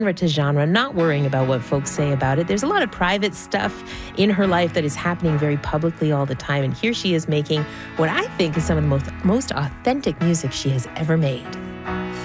to genre, not worrying about what folks say about it. There's a lot of private stuff in her life that is happening very publicly all the time. And here she is making what I think is some of the most authentic music she has ever made.